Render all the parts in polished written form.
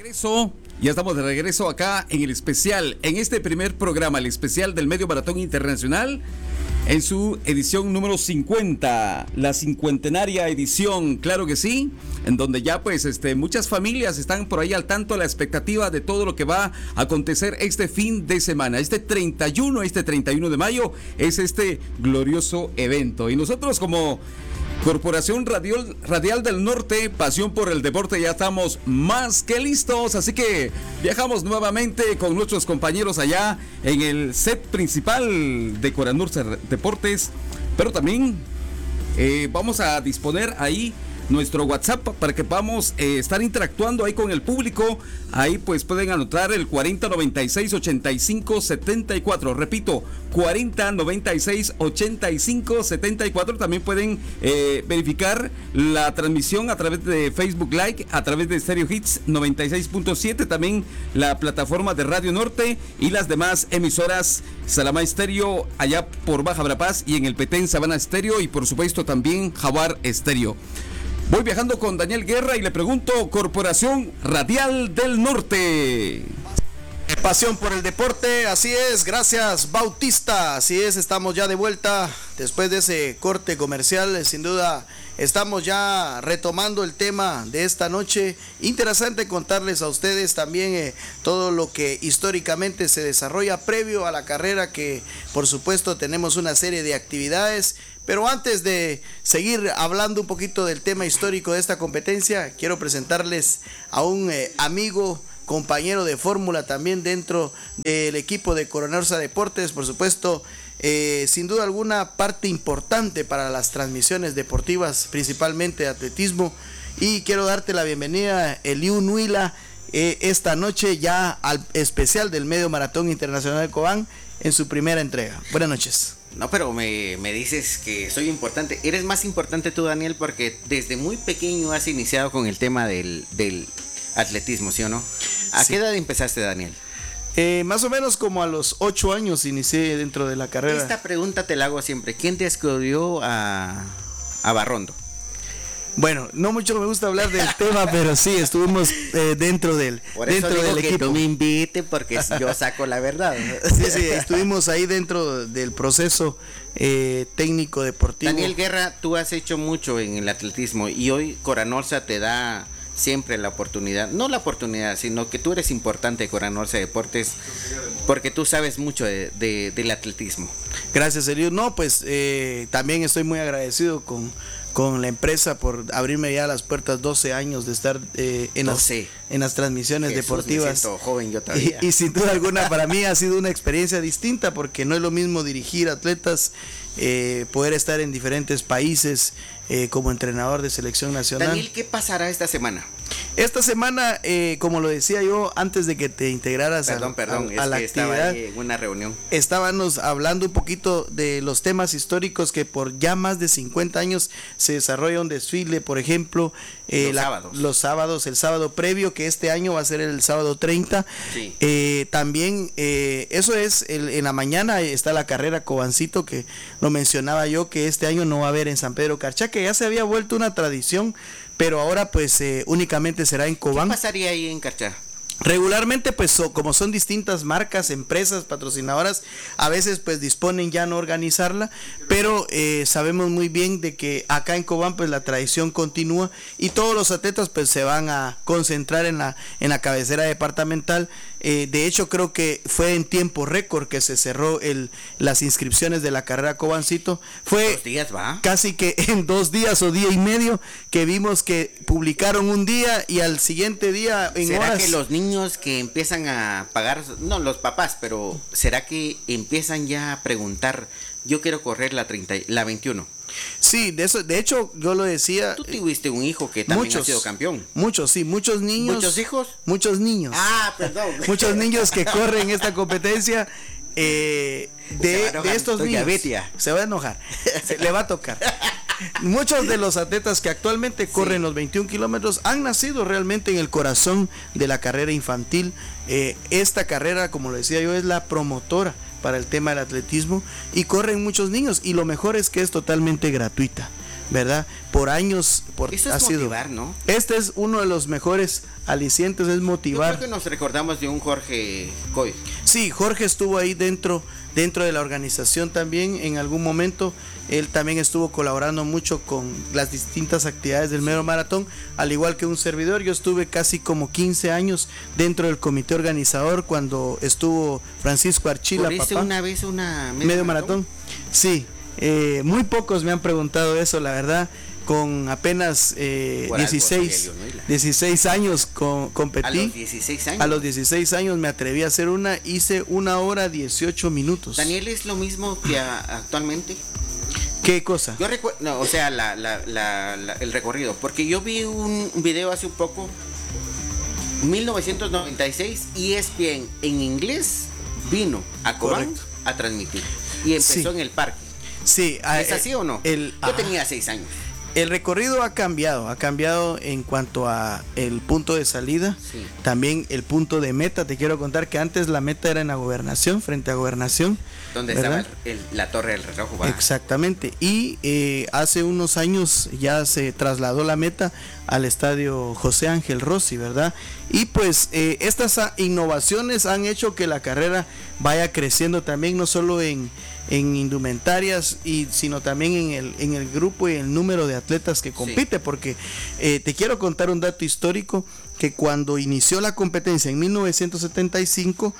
Ya estamos de regreso acá en el especial, en este primer programa, el especial del Medio Maratón Internacional, en su edición número 50, la cincuentenaria edición, claro que sí, en donde ya pues muchas familias están por ahí al tanto, a la expectativa de todo lo que va a acontecer este fin de semana. Este 31 de mayo es este glorioso evento. Y nosotros como Corporación Radial del Norte, pasión por el deporte, ya estamos más que listos, así que viajamos nuevamente con nuestros compañeros allá en el set principal de Coranur Deportes, pero también vamos a disponer ahí nuestro WhatsApp para que podamos estar interactuando ahí con el público. Ahí pues pueden anotar el 4096-8574, repito, 4096-8574. También pueden verificar la transmisión a través de Facebook Live, a través de Stereo Hits 96.7, también la plataforma de Radio Norte y las demás emisoras, Salamá Estéreo allá por Baja Verapaz y en el Petén Sabana Estéreo y por supuesto también Jaguar Estéreo. Voy viajando con Daniel Guerra y le pregunto, Corporación Radial del Norte. Pasión por el deporte, así es, gracias Bautista, así es, estamos ya de vuelta después de ese corte comercial, sin duda estamos ya retomando el tema de esta noche. Interesante contarles a ustedes también todo lo que históricamente se desarrolla previo a la carrera, que por supuesto tenemos una serie de actividades. Pero antes de seguir hablando un poquito del tema histórico de esta competencia, quiero presentarles a un amigo, compañero de fórmula también dentro del equipo de Coranursa Deportes, por supuesto, sin duda alguna parte importante para las transmisiones deportivas, principalmente de atletismo. Y quiero darte la bienvenida, Eliu Nuila, esta noche ya al especial del Medio Maratón Internacional de Cobán en su primera entrega. Buenas noches. No, pero me dices que soy importante. Eres más importante tú, Daniel, porque desde muy pequeño has iniciado con el tema del atletismo, ¿sí o no? ¿A qué edad empezaste, Daniel? Más o menos como a los 8 años inicié dentro de la carrera. Esta pregunta te la hago siempre. ¿Quién te descubrió a Barrondo? Bueno, no mucho me gusta hablar del tema, pero sí, estuvimos dentro del equipo. Que tú me invites porque yo saco la verdad. Sí, estuvimos ahí dentro del proceso técnico deportivo. Daniel Guerra, tú has hecho mucho en el atletismo y hoy Coranursa te da siempre la oportunidad, no la oportunidad, sino que tú eres importante, Coranursa Deportes, porque tú sabes mucho del atletismo. Gracias, Eliu. No, pues también estoy muy agradecido con la empresa por abrirme ya las puertas, 12 años de estar en las transmisiones Jesús, deportivas. Me siento joven yo todavía. Y sin duda alguna para mí ha sido una experiencia distinta, porque no es lo mismo dirigir atletas, poder estar en diferentes países como entrenador de selección nacional. Daniel, ¿qué pasará esta semana? Esta semana, como lo decía yo antes de que te integraras a la actividad, estaba en una reunión. Estábamos hablando un poquito de los temas históricos que por ya más de 50 años se desarrolla un desfile, por ejemplo, los sábados, el sábado previo, que este año va a ser el sábado 30. Sí. También, eso es, en la mañana está la carrera Cobancito, que lo mencionaba yo, que este año no va a haber en San Pedro Carchá, que ya se había vuelto una tradición, pero ahora pues únicamente será en Cobán. ¿Qué pasaría ahí en Carchá? Regularmente pues como son distintas marcas, empresas, patrocinadoras, a veces pues disponen ya no organizarla, pero sabemos muy bien de que acá en Cobán pues la tradición continúa y todos los atletas pues se van a concentrar en la cabecera departamental. De hecho creo que fue en tiempo récord que se cerró las inscripciones de la carrera Cobancito. Fue 2 días, ¿va? Casi que en 2 días o día y medio que vimos que publicaron un día y al siguiente día en ¿Será horas. Que los niños que empiezan a pagar, no los papás, pero será que empiezan ya a preguntar, yo quiero correr la 21? Sí, de hecho yo lo decía. Tú tuviste un hijo que también ha sido campeón. Muchos niños. ¿Muchos hijos? Muchos niños. Ah, perdón. Muchos niños que corren esta competencia. De estos niños. Se va a enojar. Le va a tocar. Muchos de los atletas que actualmente corren los 21 kilómetros han nacido realmente en el corazón de la carrera infantil. Esta carrera, como lo decía yo, es la promotora para el tema del atletismo y corren muchos niños, y lo mejor es que es totalmente gratuita. ¿verdad? Por años Eso ha es sido. motivar, ¿no? Este es uno de los mejores alicientes, es Yo motivar. creo que nos recordamos de un Jorge Coy. Sí, Jorge estuvo ahí dentro de la organización también en algún momento. Él también estuvo colaborando mucho con las distintas actividades del medio maratón, al igual que un servidor. Yo estuve casi como 15 años dentro del comité organizador cuando estuvo Francisco Archila, ¿Corriste papá. una vez una Medio maratón. Sí, muy pocos me han preguntado eso, la verdad. Con apenas Por algo, 16, Rogelio, ¿no? 16 años competí. A los 16 años. A los 16 años me atreví a hacer hice 1 hora 18 minutos. Daniel, ¿es lo mismo que actualmente? ¿Qué cosa? Yo recuerdo, no, o sea, el recorrido, porque yo vi un video hace un poco, 1996, ESPN en inglés vino a Cobán Correcto. a transmitir y empezó Sí. en el parque. Sí, ¿Es así o no? Yo tenía 6 años. El recorrido ha cambiado en cuanto a el punto de salida, Sí. también el punto de meta. Te quiero contar que antes la meta era en la Gobernación, frente a Gobernación. Donde ¿verdad? estaba la torre del reloj. ¿Va? Exactamente. Y hace unos años ya se trasladó la meta al estadio José Ángel Rossi, ¿verdad? Y pues estas innovaciones han hecho que la carrera vaya creciendo también, no solo en indumentarias, sino también en el grupo y el número de atletas que compite, porque te quiero contar un dato histórico, que cuando inició la competencia en 1975,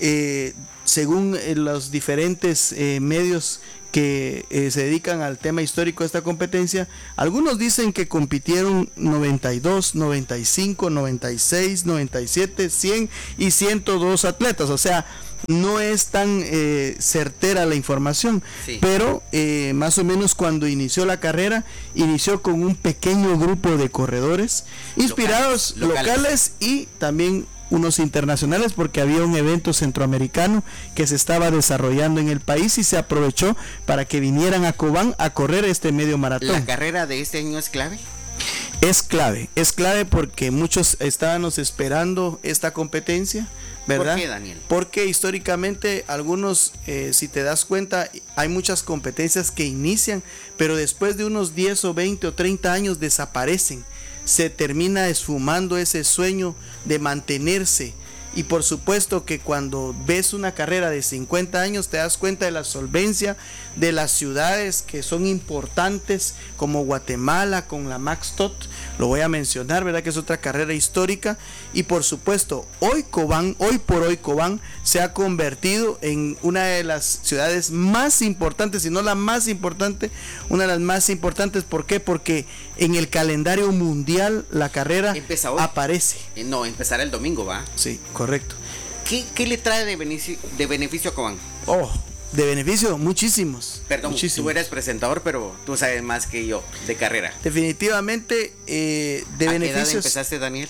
según los diferentes medios que se dedican al tema histórico de esta competencia, algunos dicen que compitieron 92, 95, 96, 97, 100 y 102 atletas, o sea, no es tan certera la información, Sí. pero más o menos cuando inició la carrera, inició con un pequeño grupo de corredores inspirados locales y también unos internacionales, porque había un evento centroamericano que se estaba desarrollando en el país y se aprovechó para que vinieran a Cobán a correr este medio maratón. ¿La carrera de este año es clave? Es clave porque muchos estábamos esperando esta competencia, ¿verdad? ¿Por qué, Daniel? Porque históricamente algunos, si te das cuenta, hay muchas competencias que inician, pero después de unos 10 o 20 o 30 años desaparecen. Se termina esfumando ese sueño de mantenerse. Y por supuesto que cuando ves una carrera de 50 años te das cuenta de la solvencia de las ciudades que son importantes, como Guatemala con la Max Tot, lo voy a mencionar, ¿verdad? Que es otra carrera histórica. Y por supuesto, hoy por hoy Cobán se ha convertido en una de las ciudades más importantes, si no la más importante, una de las más importantes. ¿Por qué? Porque en el calendario mundial la carrera Empieza hoy. aparece. No, empezará el domingo, ¿va? Sí, correcto. ¿Qué le trae de beneficio a Cobán? Oh, de beneficio, muchísimos. Perdón, muchísimos. tú eres presentador, pero tú sabes más que yo de carrera. Definitivamente de ¿A qué edad beneficios empezaste, Daniel?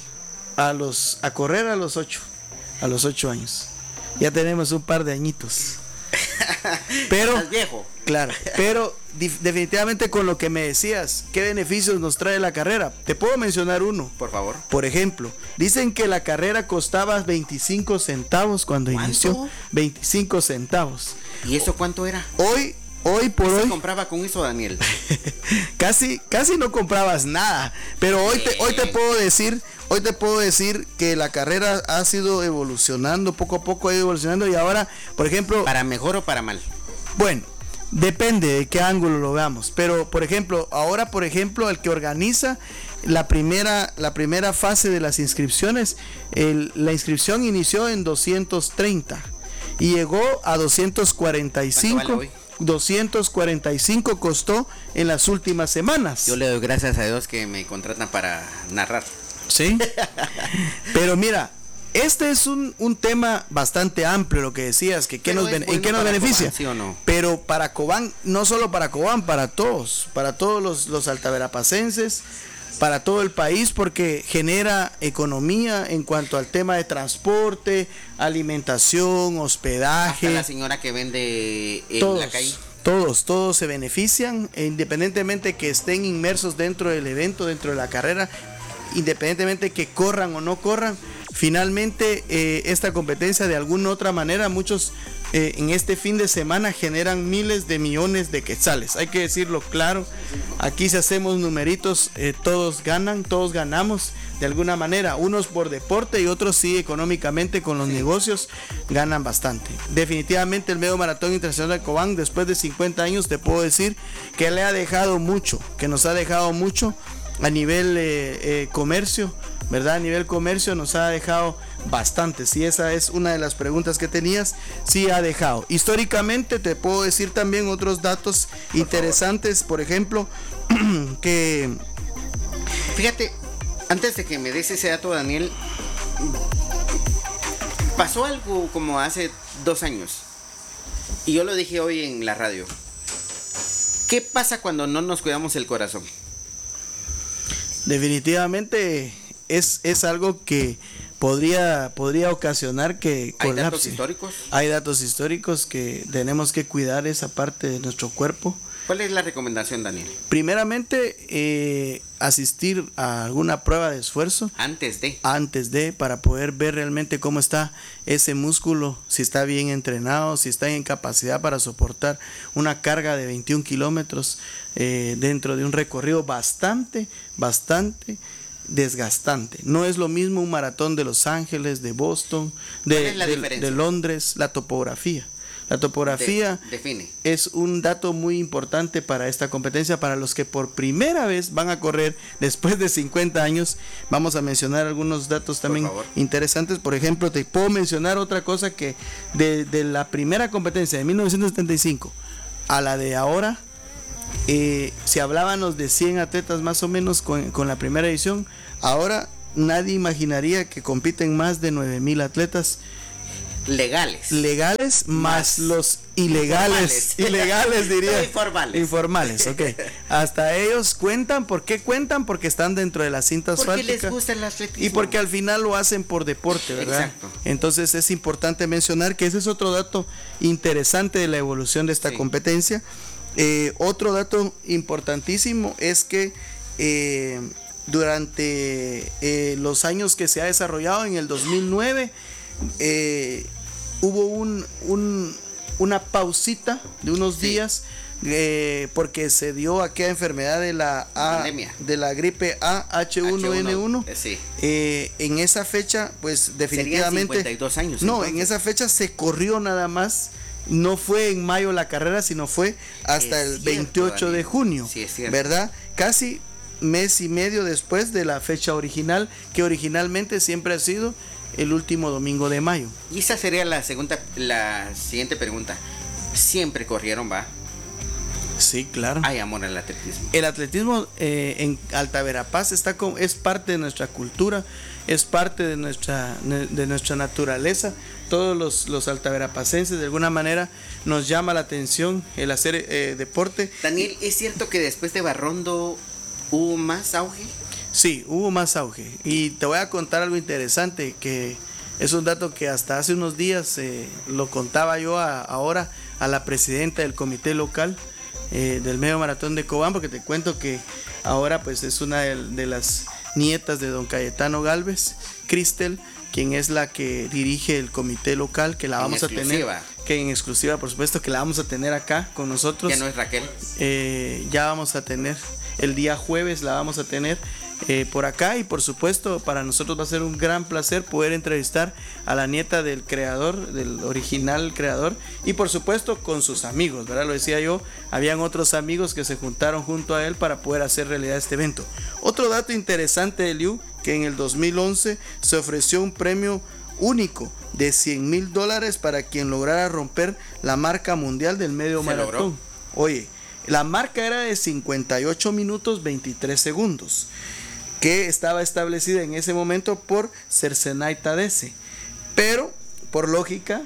a correr a los 8 años. Ya tenemos un par de añitos. Pero ¿Estás viejo? claro, pero definitivamente con lo que me decías, ¿qué beneficios nos trae la carrera? Te puedo mencionar uno. Por favor. Por ejemplo, dicen que la carrera costaba 25 centavos cuando ¿Cuánto? inició. 25 centavos. ¿Y eso cuánto era? Hoy por ¿Qué se hoy compraba con eso, Daniel? casi no comprabas nada, pero hoy te puedo decir que la carrera ha sido evolucionando, poco a poco ha ido evolucionando, y ahora, por ejemplo, ¿Para mejor o para mal? bueno, depende de qué ángulo lo veamos, pero por ejemplo, ahora el que organiza la primera fase de las inscripciones, la inscripción inició en 230 y llegó a 245. ¿Cuánto vale hoy? 245 costó en las últimas semanas. Yo le doy gracias a Dios que me contratan para narrar. Sí. Pero mira, este es un tema bastante amplio, lo que decías, que Pero ¿en bueno qué nos para beneficia? Cobán, ¿sí o no? Pero para Cobán, no solo para Cobán, para todos los altaberapacenses, para todo el país, porque genera economía en cuanto al tema de transporte, alimentación, hospedaje. Hasta la señora que vende en la calle. Todos se benefician, independientemente que estén inmersos dentro del evento, dentro de la carrera, independientemente que corran o no corran, Finalmente, esta competencia de alguna u otra manera, muchos en este fin de semana generan miles de millones de quetzales. Hay que decirlo claro, aquí si hacemos numeritos, todos ganan, todos ganamos de alguna manera, unos por deporte y otros sí económicamente con los negocios ganan bastante. Definitivamente el Medio Maratón Internacional de Cobán, después de 50 años, te puedo decir que le ha dejado mucho, que nos ha dejado mucho a nivel comercio, ¿verdad? A nivel comercio nos ha dejado bastante. Si esa es una de las preguntas que tenías, sí ha dejado. Históricamente te puedo decir también otros datos interesantes, por ejemplo, que... Fíjate, antes de que me des ese dato, Daniel, pasó algo como hace 2 años, y yo lo dije hoy en la radio. ¿Qué pasa cuando no nos cuidamos el corazón? Definitivamente es algo que podría ocasionar que ¿Hay colapse. datos históricos? Hay datos históricos que tenemos que cuidar esa parte de nuestro cuerpo. ¿Cuál es la recomendación, Daniel? Primeramente, asistir a alguna prueba de esfuerzo Antes de, para poder ver realmente cómo está ese músculo, si está bien entrenado, si está en capacidad para soportar una carga de 21 kilómetros dentro de un recorrido bastante desgastante. No es lo mismo un maratón de Los Ángeles, de Boston, de Londres, la topografía. La topografía define. Es un dato muy importante para esta competencia, para los que por primera vez van a correr después de 50 años. Vamos a mencionar algunos datos también interesantes. Por ejemplo, te puedo mencionar otra cosa que de la primera competencia de 1975 a la de ahora, si hablábamos de 100 atletas más o menos con la primera edición, ahora nadie imaginaría que compiten más de 9,000 atletas legales más los ilegales diría, informales, ok. Hasta ellos cuentan. ¿Por qué cuentan? Porque están dentro de la cinta asfáltica, porque les gusta el atletismo y porque al final lo hacen por deporte, ¿verdad? Exacto. Entonces es importante mencionar que ese es otro dato interesante de la evolución de esta competencia. Otro dato importantísimo es que durante los años que se ha desarrollado, en el 2009 hubo una pausita de unos días porque se dio aquella enfermedad de la gripe A H1N1. En esa fecha, pues definitivamente 52 años. No, entonces, en esa fecha se corrió nada más. No fue en mayo la carrera, sino fue hasta el 28 de junio, ¿verdad? Casi mes y medio después de la fecha original, que originalmente siempre ha sido el último domingo de mayo. Y esa sería la siguiente pregunta. ¿Siempre corrieron, va? Sí, claro. Hay amor al atletismo. El atletismo en Alta Verapaz es parte de nuestra cultura, es parte de nuestra naturaleza. Todos los altaberapacenses de alguna manera nos llama la atención el hacer deporte. Daniel, ¿es cierto que después de Barrondo hubo más auge? Sí, hubo más auge. Y te voy a contar algo interesante, que es un dato que hasta hace unos días lo contaba yo ahora a la presidenta del comité local del Medio Maratón de Cobán, porque te cuento que ahora pues es una de las nietas de don Cayetano Galvez, Cristel, quien es la que dirige el comité local, que la vamos a tener, que en exclusiva, por supuesto, que la vamos a tener acá con nosotros. Ya no es Raquel. Ya vamos a tener, el día jueves la vamos a tener por acá, y por supuesto para nosotros va a ser un gran placer poder entrevistar a la nieta del creador, del original creador, y por supuesto con sus amigos, ¿verdad? Lo decía yo, habían otros amigos que se juntaron junto a él para poder hacer realidad este evento. Otro dato interesante de Liu, que en el 2011 se ofreció un premio único de $100,000 para quien lograra romper la marca mundial del medio maratón. Logró. Oye, la marca era de 58 minutos 23 segundos, que estaba establecida en ese momento por Cercenay Tadese. Pero, por lógica,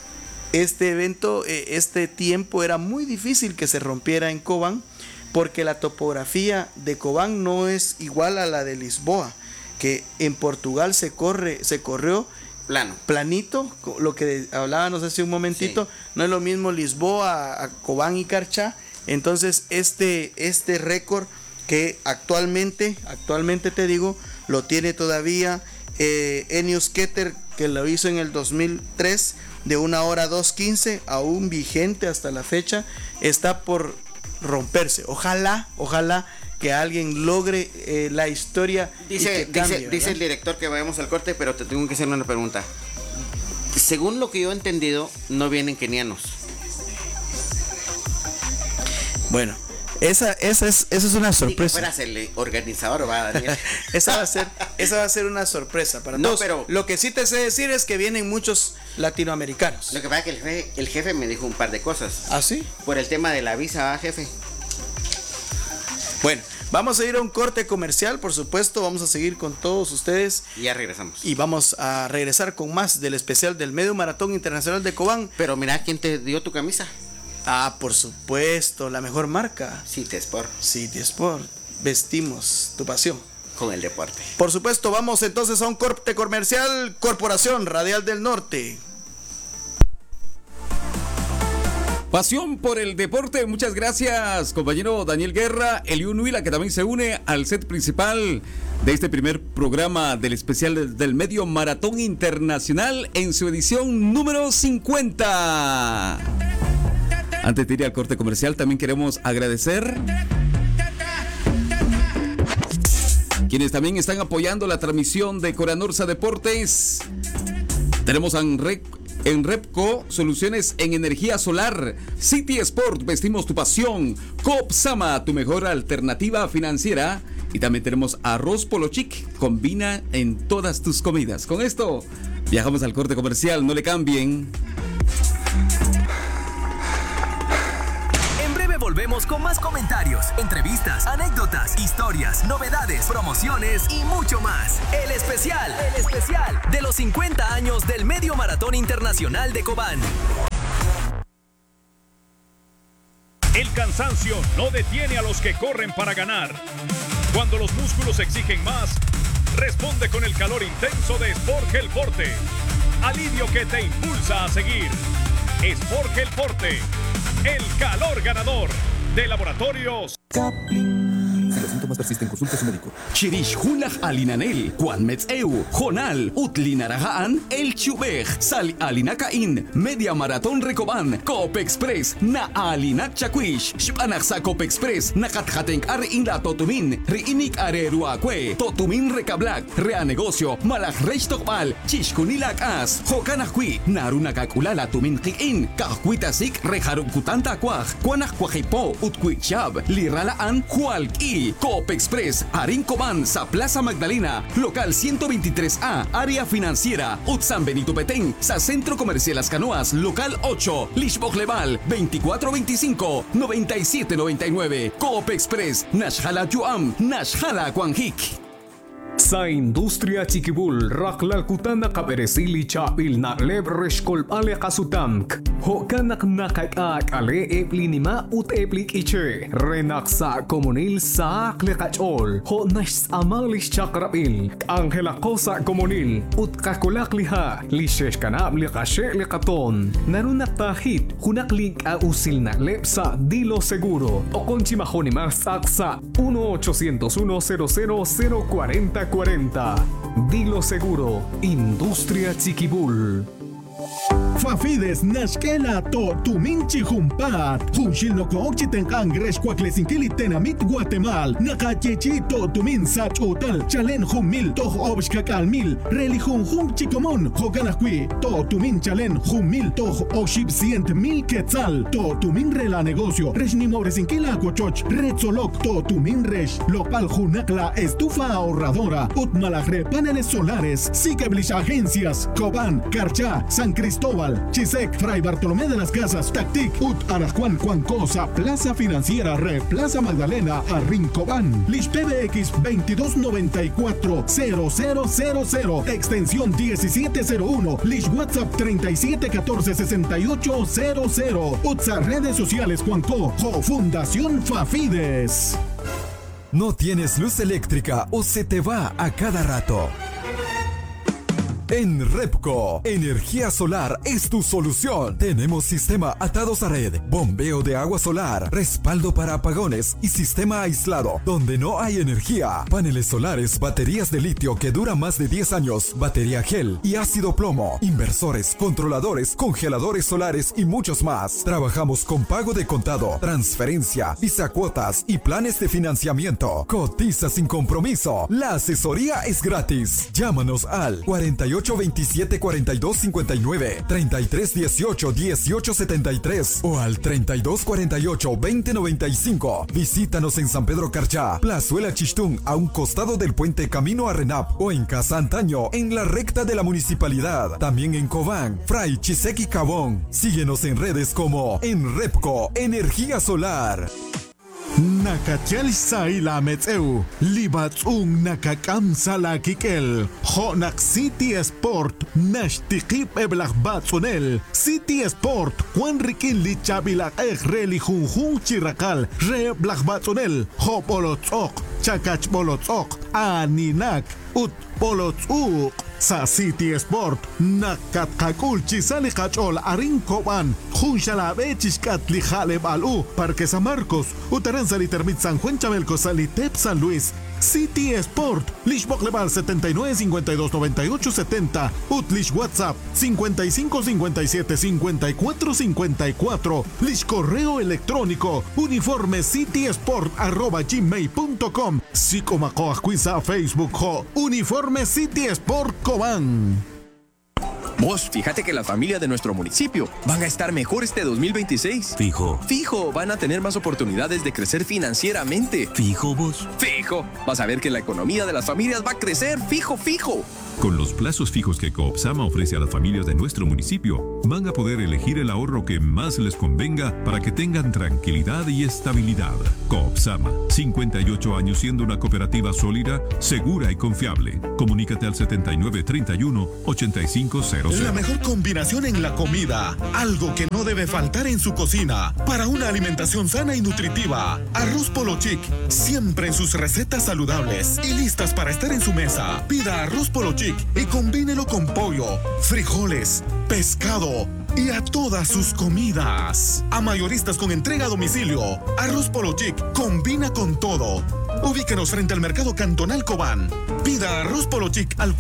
este evento, este tiempo era muy difícil que se rompiera en Cobán, porque la topografía de Cobán no es igual a la de Lisboa, que en Portugal se corrió planito, lo que hablábamos hace un momentito. Sí. No es lo mismo Lisboa a Cobán y Carchá. Entonces este récord, que actualmente te digo, lo tiene todavía Enius Keter, que lo hizo en el 2003, de 1 hora 2:15, aún vigente hasta la fecha, está por romperse. Ojalá que alguien logre la historia. Dice el director que vayamos al corte, pero te tengo que hacer una pregunta. Según lo que yo he entendido, no vienen kenianos. Bueno, esa es una sorpresa. Si fueras el organizador, va, Daniel. esa va a ser una sorpresa para todos. Pero lo que sí te sé decir es que vienen muchos latinoamericanos. Lo que pasa es que el jefe me dijo un par de cosas. ¿Ah, sí? Por el tema de la visa, jefe. Bueno, vamos a ir a un corte comercial, por supuesto. Vamos a seguir con todos ustedes. Y ya regresamos. Y vamos a regresar con más del especial del Medio Maratón Internacional de Cobán. Pero mira, ¿quién te dio tu camisa? Ah, por supuesto, la mejor marca. City Sport. City Sport. Vestimos tu pasión con el deporte. Por supuesto, vamos entonces a un corte comercial. Corporación Radial del Norte. Pasión por el deporte, muchas gracias, compañero Daniel Guerra, Eliú Nuila, que también se une al set principal de este primer programa del especial del Medio Maratón Internacional en su edición número 50. Antes de ir al corte comercial, también queremos agradecer quienes también están apoyando la transmisión de Coranorsa Deportes. Tenemos a en Repco, soluciones en energía solar. City Sport, vestimos tu pasión. Coop Sama, tu mejor alternativa financiera. Y también tenemos Arroz Polo Chic, combina en todas tus comidas. Con esto, viajamos al corte comercial, no le cambien. Volvemos con más comentarios, entrevistas, anécdotas, historias, novedades, promociones y mucho más. El especial de los 50 años del Medio Maratón Internacional de Cobán. El cansancio no detiene a los que corren para ganar. Cuando los músculos exigen más, responde con el calor intenso de Sport Gel Forte. Alivio que te impulsa a seguir. Sport Gel Forte. El calor ganador de Laboratorios Kapling. Si los síntomas persisten, consulte a su médico. Chirish Hunach Alinanel, Juan Metzeu, Jonal, Utlinaragaan, El Chubej, Sal Alinakain, Media Maratón Recobán, Coop Express, Na Alinak Chaquish, Shpanaksa Coop Express, Nakatjatenk Ar Inla Totumin, Riinik Are Ruakwe, Totumin Recablak, Rea Negocio, Malak Rechtokpal, Chishkunilak As, Jokanakwi, Narunakakulala Tumin Kikin, Kahkuitasik, Rejarukutanta Kwaj, Kwanak Kwajipo, Utquichab, Liralaan, Hualki, Coop Express, Arincobán, Sa Plaza Magdalena, local 123A, área financiera, Utsan Benito Petén, Sa Centro Comercial Las Canoas, local 8, Lishbog Leval, 2425-9799, Coop Express, Nashhala Yuam, Nashhala Kwanjik. Sa industria Chiquibul, Raklal Kutana Kaberesili Chapil na Lebresh Kolpale Kasutamk. Hokanak nakakak ale eplinima ut eplik iche. Renak sa komunil sa klekachol. Ho nash amalis chakrapil. Angela Kosa komunil. Ut kakulak liha. Lishesh kanab likashe likaton. Narunak tahit. Hunak link a usil na lepsa dilo seguro. O konchimahoni mas aksa 1-801-00040. Dilo Seguro, Industria Chiquibul. Fafides Nashkela to Tuminchi Jumpat, Junshil no Cochiten Angresh Quaclesinkili Tenamit Guatemal, Nakachechi to Tumin Sach Hotel, Chalen Humil, to Obshkakal Mil, Religion Hum Chicomon, Hoganaqui, to Tumin Chalen Humil, to Oshib Cient Mil Quetzal, to Tumin Rela Negocio, Reshnimoresinkila Cochoch, Retzolok, to Tumin Resh, Local Junakla, Estufa Ahorradora, Utmalagre Paneles Solares, Sikeblish Agencias, Cobán, Carchá, San Cristóbal, Chisec, Fray Bartolomé de las Casas, Tactic, Ut Arajuan, Cuancosa, Plaza Financiera, Re, Plaza Magdalena, Arrincobán, Lish PBX 2294-0000, extensión 1701, Lish WhatsApp 3714-6800, Utsa redes sociales Cuanco, Jo Fundación Fafides. ¿No tienes luz eléctrica o se te va a cada rato? En Repco, energía solar es tu solución. Tenemos sistema atados a red, bombeo de agua solar, respaldo para apagones y sistema aislado donde no hay energía. Paneles solares, baterías de litio que duran más de 10 años, batería gel y ácido plomo, inversores, controladores, congeladores solares y muchos más. Trabajamos con pago de contado, transferencia, visa cuotas y planes de financiamiento. Cotiza sin compromiso. La asesoría es gratis. Llámanos al 4827 4259, 3318 1873 o al 3248 2095. Visítanos en San Pedro Carchá, Plazuela Chistún, a un costado del puente Camino a Renap, o en Casa Antaño, en la recta de la municipalidad. También en Cobán, Fray Chiseki Cabón. Síguenos en redes como en Repco Energía Solar. Nakachel Saila Metzeu, Libatzung Nakakamsala Kikel, Honak City Sport, Nashtikip Eblach Batzunel, City Sport, Juan Riquín Lichabilak Reli Junjun Chirakal, Re Blach Batzunel, Hopolotzok, Chakach Bolotzok, Aninak, Ut Bolotzuk. Sa City Sport, Nakatkakul Chisali Kachol Arin Koban, Junshala Chiskat Lijale Balu, Parque San Marcos, Utaranzali Termit San Juan Chabelco Salitep San Luis. City Sport, Lishbok Leval 79 52 98 70, Utlish WhatsApp 55 57 54 54, Lish correo electrónico uniformecitysport@gmail.com, Sicomacoa Cuiza Facebook ho Uniforme City Sport Cobán. Vos, fíjate que la familia de nuestro municipio van a estar mejor este 2026. Fijo. Fijo, van a tener más oportunidades de crecer financieramente. Fijo, vos. Fijo, vas a ver que la economía de las familias va a crecer. Fijo, fijo. Con los plazos fijos que Coopsama ofrece a las familias de nuestro municipio, van a poder elegir el ahorro que más les convenga para que tengan tranquilidad y estabilidad. Coopsama, 58 años siendo una cooperativa sólida, segura y confiable. Comunícate al 7931-8500. La mejor combinación en la comida, algo que no debe faltar en su cocina, para una alimentación sana y nutritiva. Arroz Polo Chic, siempre en sus recetas saludables y listas para estar en su mesa. Pida Arroz Polo Chic y combínelo con pollo, frijoles, pescado y a todas sus comidas. A mayoristas con entrega a domicilio, Arroz Polo Chic combina con todo. Ubíquenos frente al Mercado Cantonal Cobán. Pida Arroz Polo Chic al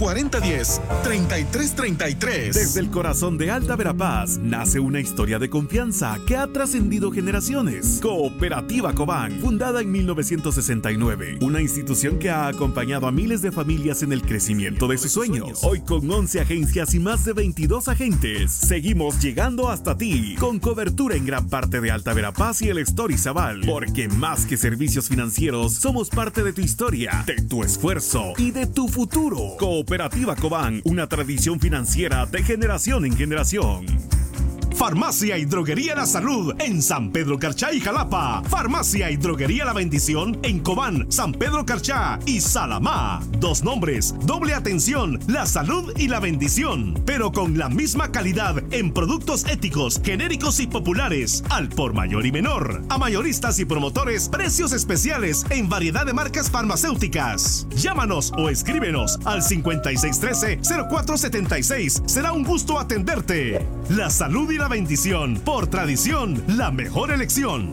4010-3333. Desde el corazón de Alta Verapaz nace una historia de confianza que ha trascendido generaciones. Cooperativa Cobán, fundada en 1969. Una institución que ha acompañado a miles de familias en el crecimiento de sus sueños. Hoy con 11 agencias y más de 22 agentes, seguimos llegando hasta ti, con cobertura en gran parte de Alta Verapaz y el Estorizabal. Porque más que servicios financieros, somos parte de tu historia, de tu esfuerzo y de tu futuro. Cooperativa Cobán, una tradición financiera de generación en generación. Farmacia y Droguería La Salud en San Pedro Carchá y Jalapa. Farmacia y Droguería La Bendición en Cobán, San Pedro Carchá y Salamá. 2 nombres, doble atención, La Salud y La Bendición, pero con la misma calidad en productos éticos, genéricos y populares, al por mayor y menor. A mayoristas y promotores, precios especiales en variedad de marcas farmacéuticas. Llámanos o escríbenos al 5613-0476. Será un gusto atenderte. La Salud y La Bendición, por tradición, la mejor elección.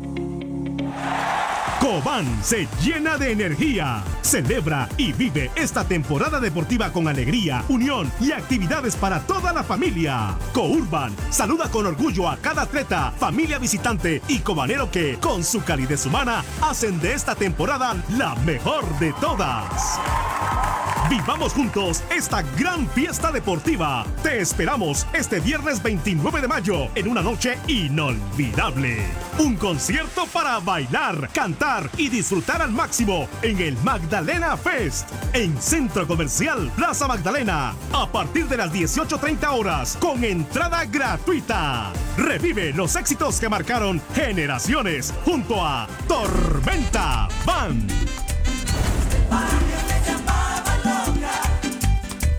Cobán se llena de energía. Celebra y vive esta temporada deportiva con alegría, unión y actividades para toda la familia. Courban saluda con orgullo a cada atleta, familia visitante y cobanero que, con su calidez humana, hacen de esta temporada la mejor de todas. Vivamos juntos esta gran fiesta deportiva. Te esperamos este viernes 29 de mayo en una noche inolvidable. Un concierto para bailar, cantar y disfrutar al máximo en el Magdalena Fest en Centro Comercial Plaza Magdalena a partir de las 18:30 horas con entrada gratuita. Revive los éxitos que marcaron generaciones junto a Tormenta Band.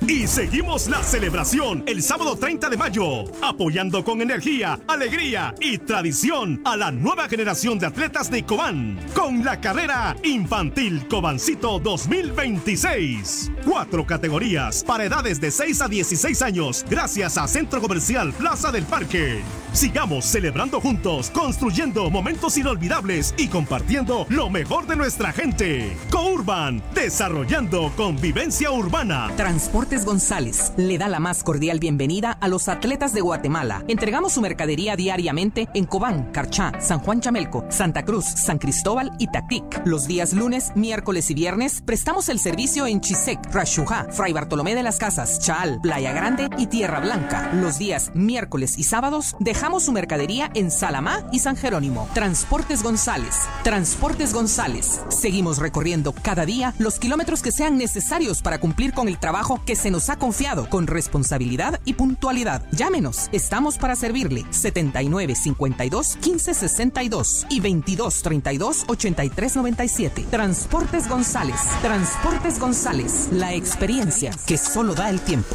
Y seguimos la celebración el sábado 30 de mayo, apoyando con energía, alegría y tradición a la nueva generación de atletas de Cobán, con la carrera infantil Cobancito 2026. 4 categorías para edades de 6 a 16 años, gracias a Centro Comercial Plaza del Parque. Sigamos celebrando juntos, construyendo momentos inolvidables y compartiendo lo mejor de nuestra gente. Courban, desarrollando convivencia urbana. Transportes González le da la más cordial bienvenida a los atletas de Guatemala. Entregamos su mercadería diariamente en Cobán, Carchá, San Juan Chamelco, Santa Cruz, San Cristóbal y Tactic. Los días lunes, miércoles y viernes prestamos el servicio en Chisec, Rashujá, Fray Bartolomé de las Casas, Chaal, Playa Grande y Tierra Blanca. Los días miércoles y sábados dejamos su mercadería en Salamá y San Jerónimo. Transportes González. Transportes González. Seguimos recorriendo cada día los kilómetros que sean necesarios para cumplir con el trabajo que se nos ha confiado con responsabilidad y puntualidad. Llámenos. Estamos para servirle. 79 52 15 62 y 22 32 83 97. Transportes González. Transportes González. La experiencia que solo da el tiempo.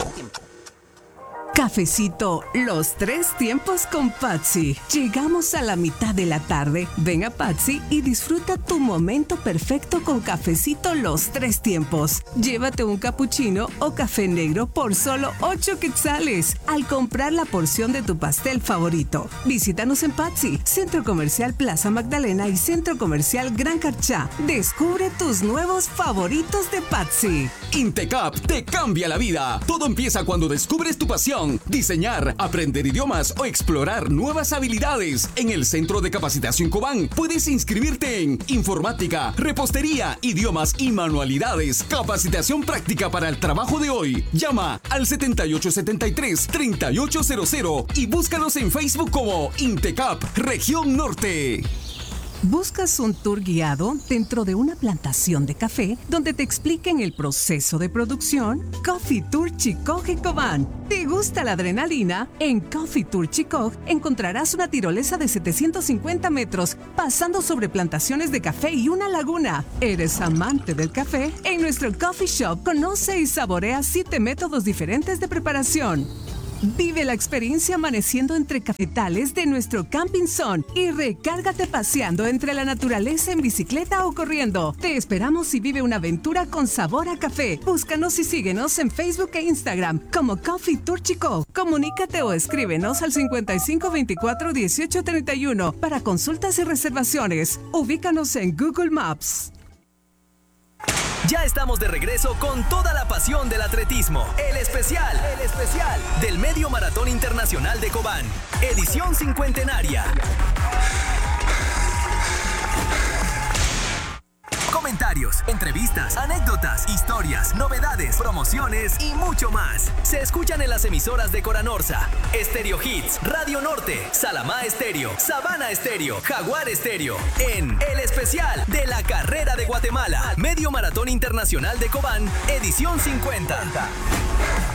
Cafecito, los 3 tiempos con Patsy. Llegamos a la mitad de la tarde. Ven a Patsy y disfruta tu momento perfecto con Cafecito, los 3 tiempos. Llévate un capuchino o café negro por solo 8 quetzales al comprar la porción de tu pastel favorito. Visítanos en Patsy, Centro Comercial Plaza Magdalena y Centro Comercial Gran Carchá. Descubre tus nuevos favoritos de Patsy. Intecap te cambia la vida. Todo empieza cuando descubres tu pasión. Diseñar, aprender idiomas o explorar nuevas habilidades. En el Centro de Capacitación Cobán puedes inscribirte en informática, repostería, idiomas y manualidades. Capacitación práctica para el trabajo de hoy. Llama al 7873-3800 y búscanos en Facebook como Intecap Región Norte. ¿Buscas un tour guiado dentro de una plantación de café donde te expliquen el proceso de producción? Coffee Tour Chicoj en Cobán. ¿Te gusta la adrenalina? En Coffee Tour Chicoj encontrarás una tirolesa de 750 metros pasando sobre plantaciones de café y una laguna. ¿Eres amante del café? En nuestro coffee shop conoce y saborea 7 métodos diferentes de preparación. Vive la experiencia amaneciendo entre cafetales de nuestro Camping Zone y recárgate paseando entre la naturaleza en bicicleta o corriendo. Te esperamos y vive una aventura con sabor a café. Búscanos y síguenos en Facebook e Instagram como Coffee Tour Chico. Comunícate o escríbenos al 55 24 18 31 para consultas y reservaciones. Ubícanos en Google Maps. Ya estamos de regreso con toda la pasión del atletismo. El especial del Medio Maratón Internacional de Cobán. Edición cincuentenaria. Comentarios, entrevistas, anécdotas, historias, novedades, promociones y mucho más. Se escuchan en las emisoras de Coranorsa, Estéreo Hits, Radio Norte, Salamá Estéreo, Sabana Estéreo, Jaguar Estéreo. En el especial de la carrera de Guatemala, Medio Maratón Internacional de Cobán, edición 50.